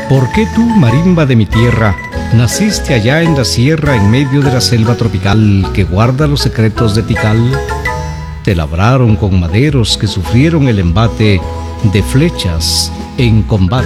¿Por qué tú, marimba de mi tierra, naciste allá en la sierra en medio de la selva tropical que guarda los secretos de Tikal? Te labraron con maderos que sufrieron el embate de flechas en combate.